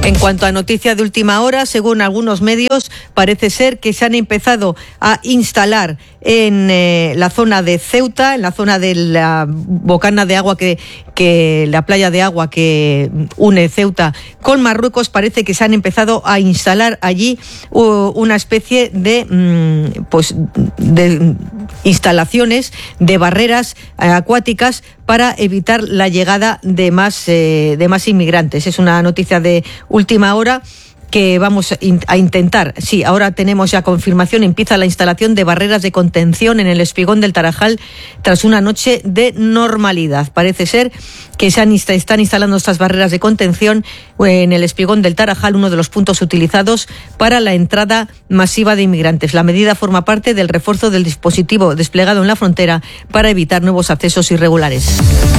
En cuanto a noticias de última hora, según algunos medios, parece ser que se han empezado a instalar en la zona de Ceuta, en la zona de la bocana de agua que la playa de agua que une Ceuta con Marruecos, parece que se han empezado a instalar allí una especie de instalaciones de barreras acuáticas para evitar la llegada de más inmigrantes. Es una noticia de última hora que vamos a intentar. Sí, ahora tenemos ya confirmación. Empieza la instalación de barreras de contención en el Espigón del Tarajal tras una noche de normalidad. Parece ser que están instalando estas barreras de contención en el Espigón del Tarajal, uno de los puntos utilizados para la entrada masiva de inmigrantes. La medida forma parte del refuerzo del dispositivo desplegado en la frontera para evitar nuevos accesos irregulares.